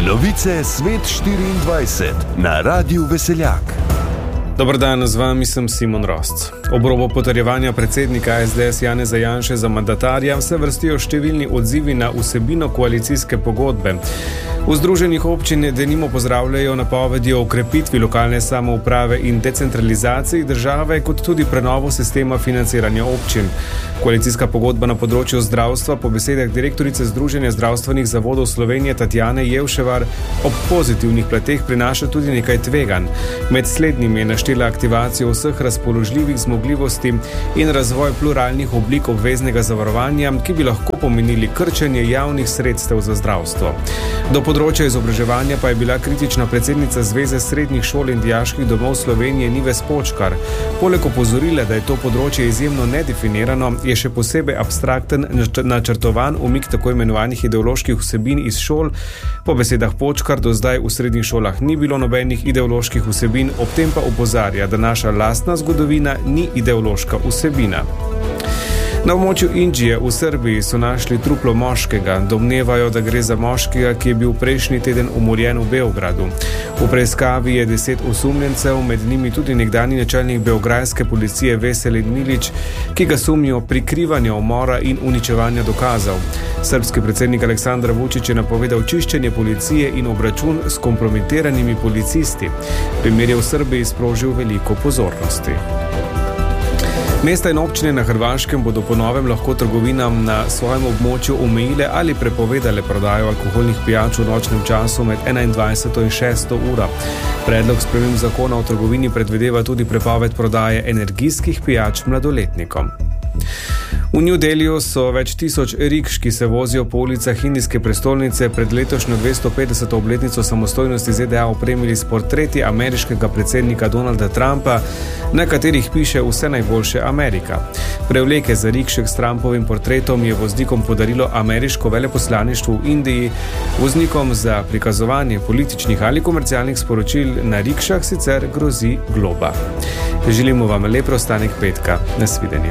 Novice Svet 24 na Radiu Veseljak. Dobar dan, z vami sem Simon Rosc. Ob robu potrjevanja predsednika SDS Janeza Janše za mandatarja se vrstijo številni odzivi na vsebino koalicijske pogodbe. V Združenih občin denimo pozdravljajo napovedi o okrepitvi lokalne samouprave in decentralizaciji države, kot tudi prenovo sistema financiranja občin. Koalicijska pogodba na področju zdravstva po besedah direktorice Združenja zdravstvenih zavodov Slovenije Tatjane Jevševar ob pozitivnih plateh prinaša tudi nekaj tveganj. Med slednjimi je naštela aktivacijo vseh razpoložljivih zmogljivosti in razvoj pluralnih oblik obveznega zavarovanja, ki bi lahko pomenili krčenje javnih sredstev za zdravstvo. Do področja izobraževanja pa je bila kritična predsednica Zveze srednjih šol in dijaških domov Slovenije Nives Počkar. Poleg opozorila, da je to področje izjemno nedefinirano, je še posebej abstrakten načrtovan umik tako imenovanih ideoloških vsebin iz šol. Po besedah Počkar do zdaj v srednjih šolah ni bilo nobenih ideoloških vsebin, ob tem pa opozarja, da naša lastna zgodovina ni ideološka vsebina. Na območju Indije v Srbiji so našli truplo moškega. Domnevajo, da gre za moškega, ki je bil prejšnji teden umorjen v Beogradu. V preiskavi je 10 osumljencev, med njimi tudi nekdanji načelnik beograjske policije Veselin Milić, ki ga sumijo prikrivanja umora in uničevanja dokazov. Srbski predsednik Aleksandar Vučić je napovedal čiščenje policije in obračun s kompromitiranimi policisti. Primer je v Srbiji sprožil veliko pozornosti. Mesta in občine na Hrvaškem bodo po novem lahko trgovinam na svojem območju omejile ali prepovedale prodajo alkoholnih pijač v nočnem času med 21. in 6. uro. Predlog sprememb zakona o trgovini predvideva tudi prepoved prodaje energijskih pijač mladoletnikom. V New Delhiju so več tisoč rikš, ki se vozijo po ulicah indijske prestolnice, pred letošnjo 250. obletnico samostojnosti ZDA opremili s portreti ameriškega predsednika Donalda Trumpa, na katerih piše vse najboljše Amerika. Prevleke za rikšek s Trumpovim portretom je voznikom podarilo ameriško veleposlaništvo v Indiji. Voznikom za prikazovanje političnih ali komercialnih sporočil na rikšah sicer grozi globa. Želimo vam lep preostanek petka. Nasvidenje.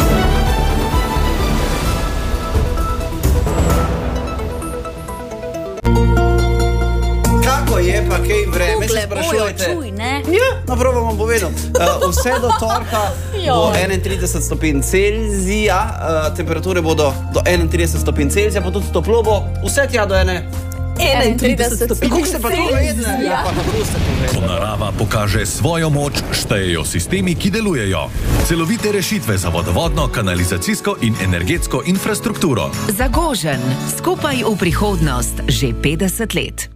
Je pa kaj vreme, se sprašujete. Ja, naprav vam povedal. Vse do torka bo 31 stopinj Celzija, temperature bodo do 31 stopinj Celzija, pa tudi toplo bo vse tja do 31 stopinj. Kako se pa to vedne? Ja, pa kako se to vedne? Ko narava pokaže svojo moč, štejejo sistemi, ki delujejo. Celovite rešitve za vodovodno, kanalizacijsko in energetsko infrastrukturo. Zagožen, skupaj v prihodnost, že 50 let.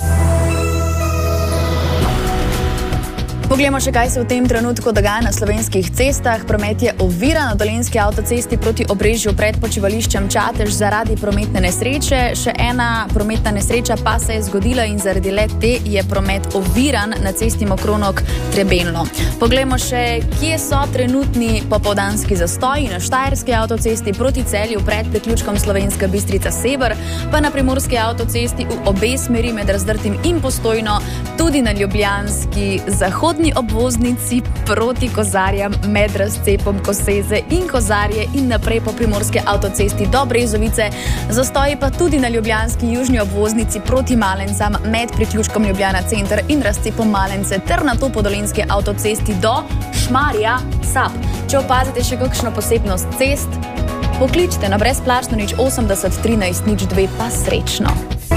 Poglejmo še, kaj se v tem trenutku dogaja na slovenskih cestah. Promet je oviran na Dolenjski avtocesti proti Obrežju pred počivališčem Čatež zaradi prometne nesreče. Še ena prometna nesreča pa se je zgodila in zaradi le-te je promet oviran na cesti Mokronog Trebelno. Poglejmo še, kje so trenutni popoldanski zastoji na Štajerski avtocesti proti Celju pred priključkom Slovenska Bistrica Sever, pa na Primorski avtocesti v obe smeri med Razdrtim in Postojno, tudi na Ljubljanski zahodni obvoznici proti Kozarjam med razcepom Koseze in Kozarje in naprej po primorski avtocesti do Brezovice. Zastoji pa tudi na ljubljanski južni obvoznici proti Malencam med priključkom Ljubljana center in razcepom Malence ter nato po Dolenjski avtocesti do Šmarja Sap. Če opazite še kakšno posebnost cest, pokličite na brezplačno 080 13 02 pa srečno.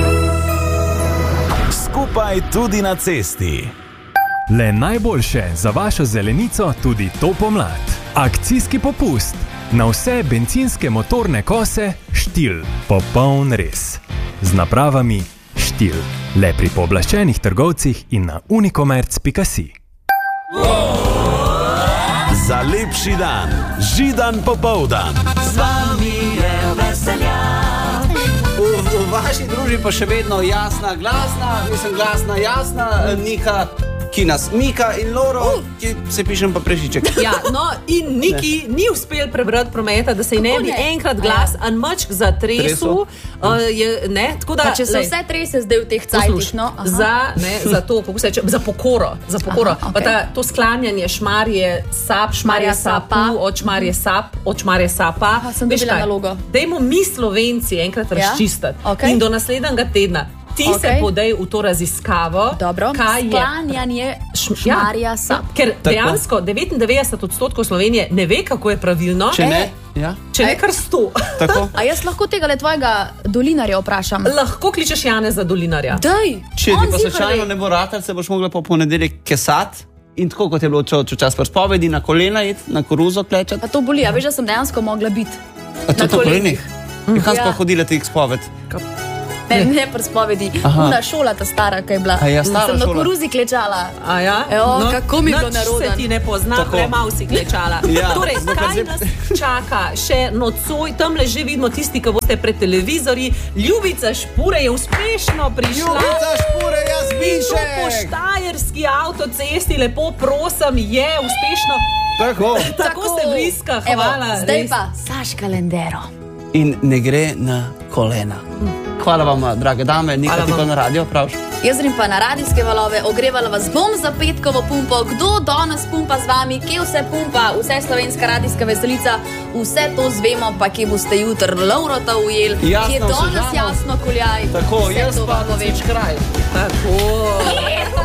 Skupaj tudi na cesti. Le najboljše za vašo zelenico tudi to pomlad. Akcijski popust na vse bencinske motorne kose Štil. Popoln res. Z napravami Štil. Le pri pooblaščenih trgovcih in na unicomerc.si. Za lepši dan, Židan popoldan. Z vami je Veseljak. V vaši družbi pa še vedno jasna, jasna, Nika, ki nas mika, in Loro, ki se pišem pa Prešiček. Ja, no, in Niki ni uspel prebrati prometa, da se ji ne bi enkrat glas anmačk zatresu. Tako da, pa če se vse trese zdaj v teh cajtih, no? Za to, kako se reče, za pokoro. Aha, okay. Pa to sklanjanje Šmarja Sapu, od Šmarje Sapa. Aha, sem dobila nalogo. Dajmo mi Slovenci enkrat razčistiti. Okay. In do naslednjega tedna ti se podej v to raziskavo. Dobro, sklanjanje Šmarja Sap. Ker dejansko 99% Slovenije ne ve, kako je pravilno. Če ne, če ne kar 100. A jaz lahko tega tvojega dolinarja vprašam? Lahko kličeš Janeza Dolinarja. Daj, če ti pa slučajno ne bo ratar, se boš mogla po ponedeljek kesat in tako kot je bilo čas prespovedi, na kolena iti, na koruzo klečati. Pa to boli, a veš, da sem dejansko mogla biti. A to na kolenih? Kaj si pa hodila ti spoved? Ne prespovedi. Una šola ta stara, kaj je bila. Sem na koruzi klečala. Kako mi je bilo narodno. Se ti ne pozna, premalo si klečala. Torej, kaj nas čaka še nocoj? Tamle že vidimo tisti, ki boste pred televizorji. Ljubica Špure je uspešno prišla. Ljubica Špure, jaz Bišek. Po štajerski avtocesti, lepo prosim, je uspešno. Tako ste bliska, hvala. Zdaj pa Saška Lendero. In ne gre na kolena. Hvala vam, drage dame, nekaj ti pa na radio praviš. Jaz grem pa na radijske valove, ogrevala vas bom za petkovo pumpo. Kdo danes pumpa z vami, kje vse pumpa, vse slovenska radijska veselica, vse to zvemo, pa kje boste jutr Lavrota ujeli, kje danes jasno kuljaj. Tako, jaz pa na več kraj. Tako.